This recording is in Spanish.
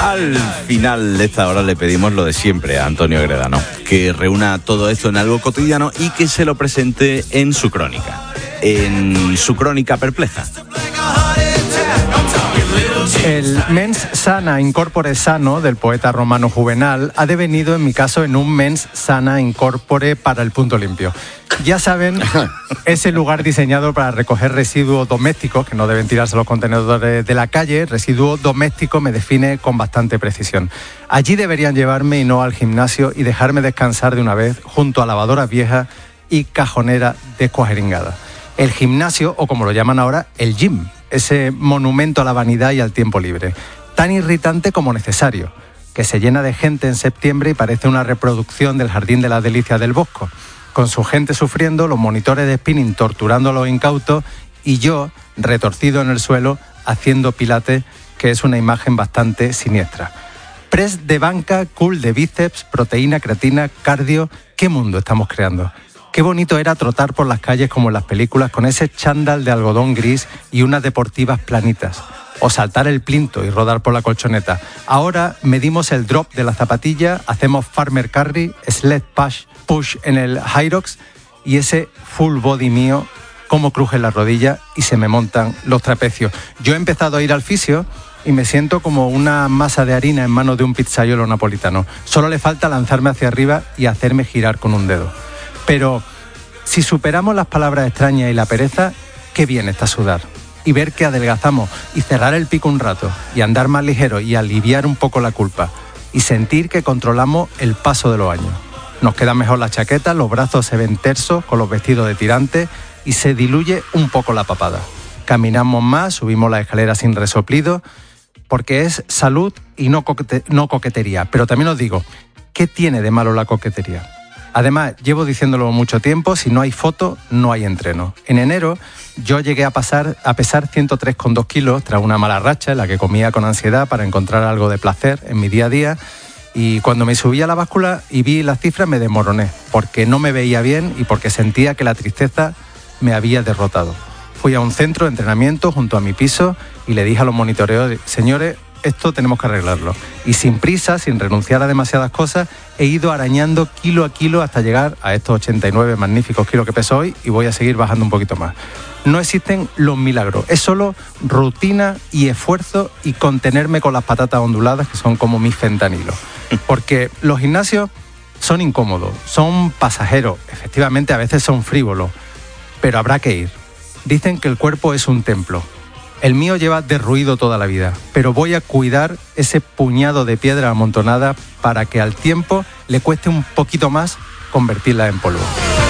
Al final de esta hora le pedimos lo de siempre a Antonio Gredano, que reúna todo esto en algo cotidiano y que se lo presente en su crónica perpleja. El mens sana in corpore sano del poeta romano Juvenal ha devenido en mi caso en un mens sana in corpore para el punto limpio. Ya saben, ese lugar diseñado para recoger residuos domésticos, que no deben tirarse a los contenedores de la calle. Residuo doméstico me define con bastante precisión. Allí deberían llevarme y no al gimnasio y dejarme descansar de una vez junto a lavadoras viejas y cajonera descuajeringada. El gimnasio, o como lo llaman ahora, el gym, ese monumento a la vanidad y al tiempo libre, tan irritante como necesario, que se llena de gente en septiembre y parece una reproducción del Jardín de las Delicias del Bosco, con su gente sufriendo, los monitores de spinning torturando a los incautos y yo, retorcido en el suelo, haciendo pilates, que es una imagen bastante siniestra. Press de banca, cool de bíceps, proteína, creatina, cardio. ¿Qué mundo estamos creando? Qué bonito era trotar por las calles como en las películas con ese chándal de algodón gris y unas deportivas planitas. O saltar el plinto y rodar por la colchoneta. Ahora medimos el drop de la zapatilla, hacemos farmer carry, sled push en el Hyrox y ese full body mío, cómo cruje la rodilla y se me montan los trapecios. Yo he empezado a ir al fisio y me siento como una masa de harina en manos de un pizzaiolo napolitano. Solo le falta lanzarme hacia arriba y hacerme girar con un dedo. Pero si superamos las palabras extrañas y la pereza, qué bien está sudar. Y ver que adelgazamos y cerrar el pico un rato y andar más ligero y aliviar un poco la culpa. Y sentir que controlamos el paso de los años. Nos quedan mejor las chaquetas, los brazos se ven tersos con los vestidos de tirantes y se diluye un poco la papada. Caminamos más, subimos las escaleras sin resoplido, porque es salud y no coquetería. Pero también os digo, ¿qué tiene de malo la coquetería? Además, llevo diciéndolo mucho tiempo, si no hay foto, no hay entreno. En enero yo llegué a pesar 103,2 kilos tras una mala racha en la que comía con ansiedad para encontrar algo de placer en mi día a día. Y cuando me subí a la báscula y vi las cifras me desmoroné, porque no me veía bien y porque sentía que la tristeza me había derrotado. Fui a un centro de entrenamiento junto a mi piso y le dije a los monitoreos, señores, esto tenemos que arreglarlo. Y sin prisa, sin renunciar a demasiadas cosas, he ido arañando kilo a kilo hasta llegar a estos 89 magníficos kilos que peso hoy y voy a seguir bajando un poquito más. No existen los milagros, es solo rutina y esfuerzo y contenerme con las patatas onduladas que son como mis fentanilos. Porque los gimnasios son incómodos, son pasajeros, efectivamente a veces son frívolos, pero habrá que ir. Dicen que el cuerpo es un templo. El mío lleva derruido toda la vida, pero voy a cuidar ese puñado de piedra amontonada para que al tiempo le cueste un poquito más convertirla en polvo.